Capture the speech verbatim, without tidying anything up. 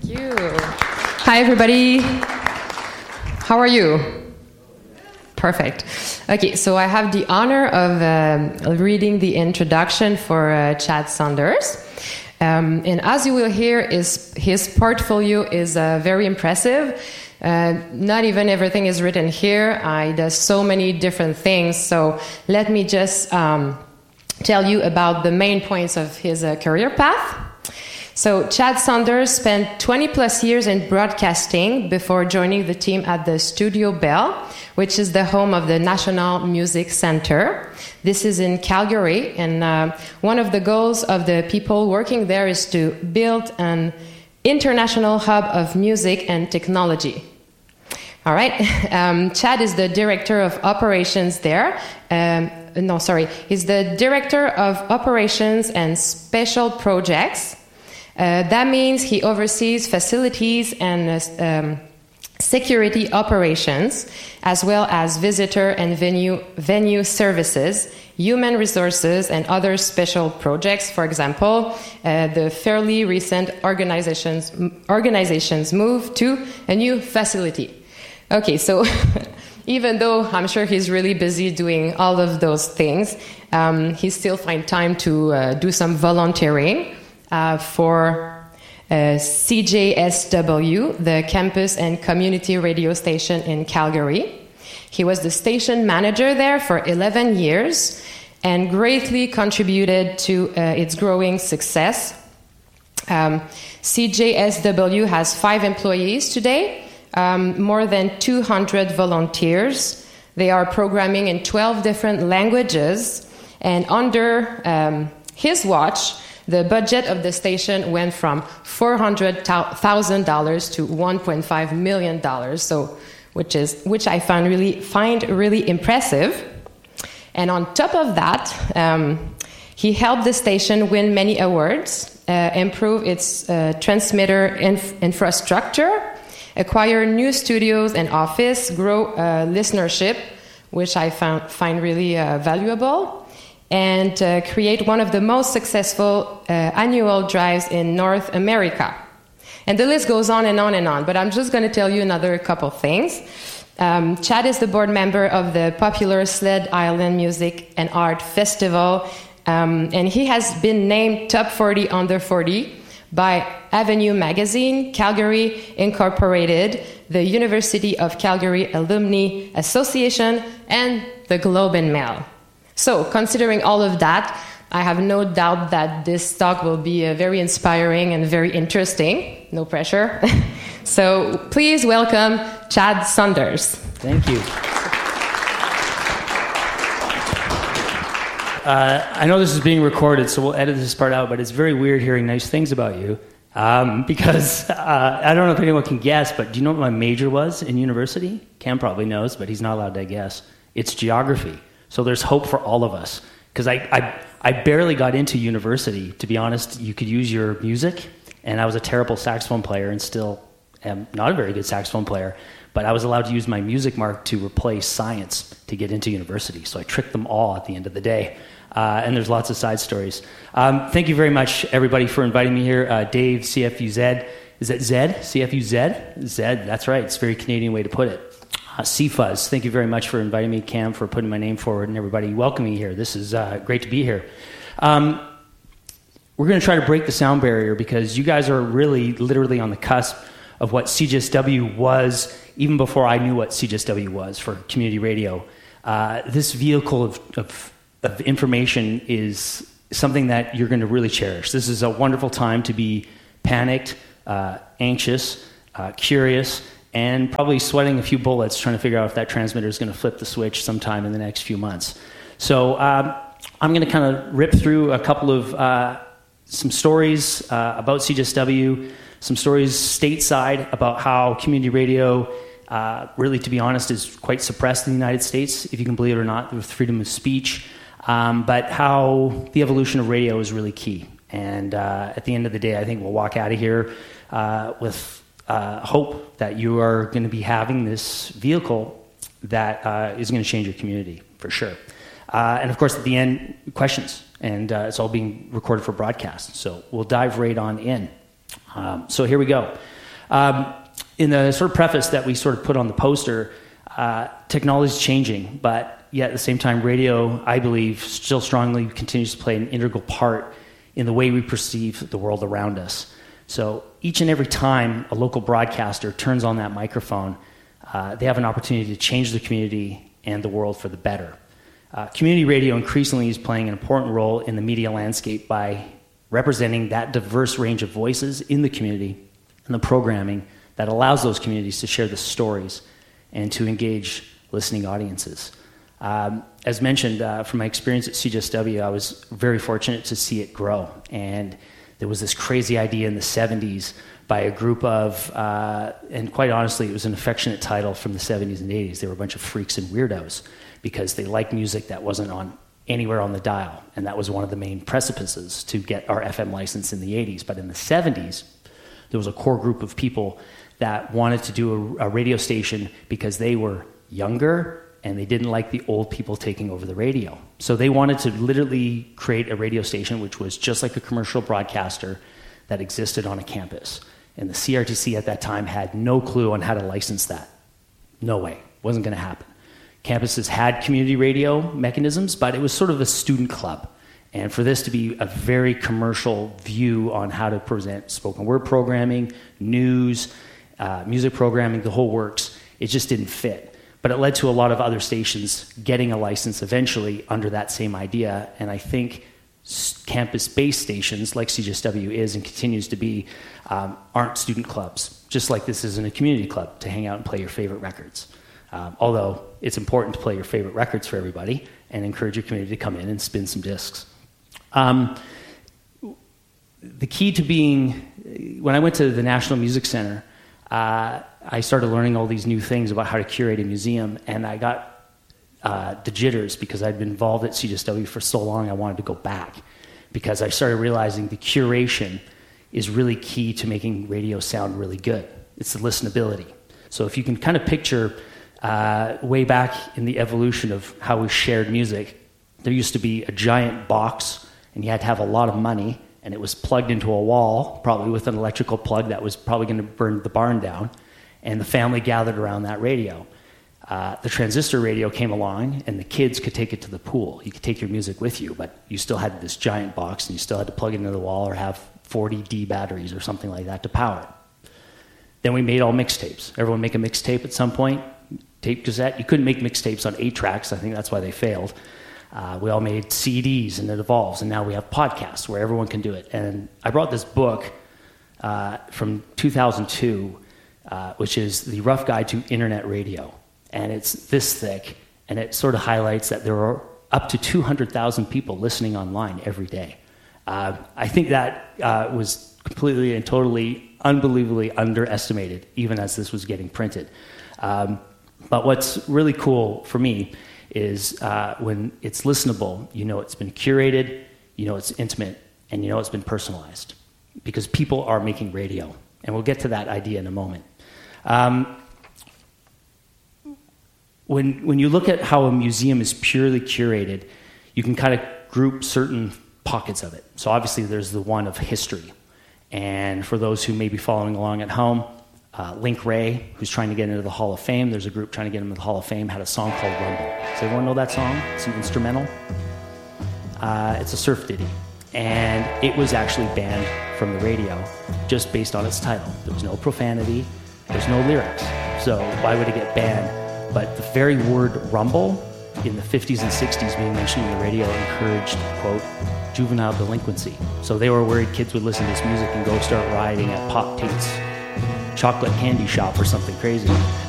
you. Hi, everybody. How are you? Perfect. Okay, so I have the honor of um, reading the introduction for uh, Chad Saunders. Um, and as you will hear, his, his portfolio is uh, very impressive. Uh, not even everything is written here. Uh, he does so many different things. So let me just um, tell you about the main points of his uh, career path. So Chad Saunders spent twenty plus years in broadcasting before joining the team at the Studio Bell, which is the home of the National Music Center. This is in Calgary, and uh, one of the goals of the people working there is to build an international hub of music and technology. All right. Um, Chad is the director of operations there. Um, no, sorry. He's the director of operations and special projects. Uh, that means he oversees facilities and uh, um, security operations, as well as visitor and venue venue services, human resources, and other special projects. For example, uh, the fairly recent organizations organizations move to a new facility. Okay, so even though I'm sure he's really busy doing all of those things, um, he still finds time to uh, do some volunteering uh, for uh, C J S W, the campus and community radio station in Calgary. He was the station manager there for eleven years and greatly contributed to uh, its growing success. Um, C J S W has five employees today. Um, more than two hundred volunteers. They are programming in twelve different languages, and under um, his watch, the budget of the station went from four hundred thousand dollars to one point five million dollars. So, which is which I found really find really impressive. And on top of that, um, he helped the station win many awards, uh, improve its uh, transmitter inf- infrastructure. Acquire new studios and office, grow uh, listenership, which I found, find really uh, valuable, and uh, create one of the most successful uh, annual drives in North America. And the list goes on and on and on, but I'm just going to tell you another couple things. Um, Chad is the board member of the popular Sled Island Music and Art Festival, um, and he has been named Top forty Under forty by Avenue Magazine, Calgary Incorporated, the University of Calgary Alumni Association, and the Globe and Mail. So, considering all of that, I have no doubt that this talk will be uh, very inspiring and very interesting. No pressure. So, please welcome Chad Saunders. Thank you. Uh, I know this is being recorded, so we'll edit this part out, but it's very weird hearing nice things about you. Um, because uh, I don't know if anyone can guess, but do you know what my major was in university? Cam probably knows, but he's not allowed to guess. It's geography. So there's hope for all of us. Because I, I, I barely got into university. To be honest, you could use your music, and I was a terrible saxophone player and still am not a very good saxophone player. But I was allowed to use my music mark to replace science to get into university. So I tricked them all at the end of the day. Uh, and there's lots of side stories. Um, thank you very much, everybody, for inviting me here. Uh, Dave, C F U Z. Is that Z? C F U Z? Z, that's right. It's a very Canadian way to put it. Uh, C Fuzz, thank you very much for inviting me. Cam, for putting my name forward, and everybody welcoming me here. This is uh, great to be here. Um, we're going to try to break the sound barrier because you guys are really, literally on the cusp of what C J S W was, even before I knew what C J S W was for community radio. Uh, this vehicle of, of of information is something that you're going to really cherish. This is a wonderful time to be panicked, uh, anxious, uh, curious, and probably sweating a few bullets trying to figure out if that transmitter is going to flip the switch sometime in the next few months. So um, I'm going to kind of rip through a couple of uh, some stories uh, about C J S W, some stories stateside about how community radio uh, really, to be honest, is quite suppressed in the United States, if you can believe it or not, with freedom of speech. Um, but how the evolution of radio is really key. And uh, at the end of the day, I think we'll walk out of here uh, with uh, hope that you are going to be having this vehicle that uh, is going to change your community, for sure. Uh, and of course, at the end, questions. And uh, it's all being recorded for broadcast. So we'll dive right on in. Um, so here we go. Um, in the sort of preface that we sort of put on the poster, uh, technology is changing, but yet at the same time, radio, I believe, still strongly continues to play an integral part in the way we perceive the world around us. So each and every time a local broadcaster turns on that microphone, uh, they have an opportunity to change the community and the world for the better. Uh, community radio increasingly is playing an important role in the media landscape by representing that diverse range of voices in the community and the programming that allows those communities to share the stories and to engage listening audiences. Um, as mentioned, uh, from my experience at C J S W, I was very fortunate to see it grow. And there was this crazy idea in the seventies by a group of, uh, and quite honestly, it was an affectionate title from the seventies and eighties. They were a bunch of freaks and weirdos because they liked music that wasn't on anywhere on the dial. And that was one of the main precipices to get our F M license in the eighties. But in the seventies, there was a core group of people that wanted to do a, a radio station because they were younger and they didn't like the old people taking over the radio. So they wanted to literally create a radio station which was just like a commercial broadcaster that existed on a campus. And the C R T C at that time had no clue on how to license that. No way. Wasn't going to happen. Campuses had community radio mechanisms, but it was sort of a student club. And for this to be a very commercial view on how to present spoken word programming, news, uh, music programming, the whole works, it just didn't fit. But it led to a lot of other stations getting a license eventually under that same idea. And I think campus-based stations, like C J S W is and continues to be, um, aren't student clubs, just like this isn't a community club to hang out and play your favorite records. Um, although it's important to play your favorite records for everybody and encourage your community to come in and spin some discs. Um, the key to being, when I went to the National Music Center, uh, I started learning all these new things about how to curate a museum, and I got uh, the jitters because I'd been involved at C J S W for so long I wanted to go back because I started realizing the curation is really key to making radio sound really good. It's the listenability. So if you can kind of picture uh, way back in the evolution of how we shared music, there used to be a giant box and you had to have a lot of money and it was plugged into a wall, probably with an electrical plug that was probably going to burn the barn down, and the family gathered around that radio. Uh, the transistor radio came along, and the kids could take it to the pool. You could take your music with you, but you still had this giant box, and you still had to plug it into the wall or have forty D batteries or something like that to power it. Then we made all mixtapes. Everyone make a mixtape at some point, tape cassette. You couldn't make mixtapes on eight tracks. I think that's why they failed. Uh, we all made C Ds, and it evolves, and now we have podcasts where everyone can do it. And I brought this book uh, from two thousand two, uh, which is The Rough Guide to Internet Radio. And it's this thick, and it sort of highlights that there are up to two hundred thousand people listening online every day. Uh, I think that uh, was completely and totally, unbelievably underestimated, even as this was getting printed. Um, but what's really cool for me is uh, when it's listenable, you know it's been curated, you know it's intimate, and you know it's been personalized. Because people are making radio. And we'll get to that idea in a moment. Um, when, when you look at how a museum is purely curated, you can kind of group certain pockets of it. So obviously there's the one of history. And for those who may be following along at home, Uh, Link Ray, who's trying to get into the Hall of Fame, there's a group trying to get into the Hall of Fame, had a song called Rumble. Does everyone know that song? It's an instrumental. Uh, it's a surf ditty. And it was actually banned from the radio just based on its title. There was no profanity, there's no lyrics. So why would it get banned? But the very word rumble in the fifties and sixties being mentioned in the radio encouraged, quote, juvenile delinquency. So they were worried kids would listen to this music and go start rioting at Pop Tate's chocolate candy shop or something crazy.